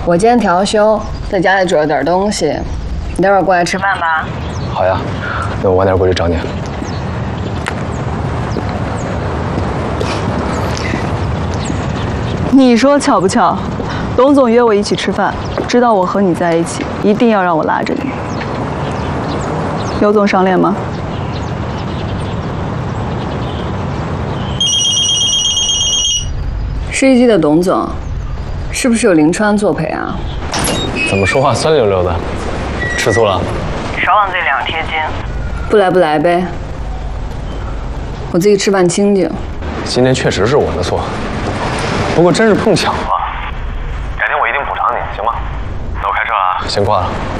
我今天调休，在家里煮了点东西，你待会儿过来吃饭吧。 好呀，那我晚点过去找你。 你说巧不巧？董总约我一起吃饭，知道我和你在一起，一定要让我拉着你。刘总赏脸吗？ 世纪的董总，是不是有林川作陪啊？ 怎么说话酸溜溜的？吃醋了？ 少往这两贴金。不来不来呗，我自己吃饭清静。 今天确实是我的错，不过真是碰巧了。改天我一定补偿你，行吗？那我开车了啊，先挂了。